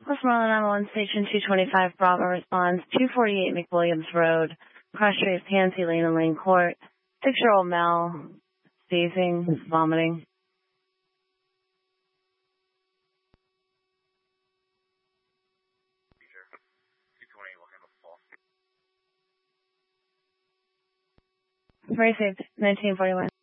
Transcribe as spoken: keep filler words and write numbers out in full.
Westmoreland nine one one Station two twenty-five Bravo responds, two forty-eight McWilliams Road, cross street of Pansy Lane and Lane Court. Six-year-old Mel, sneezing, vomiting. Very safe, nineteen forty-one.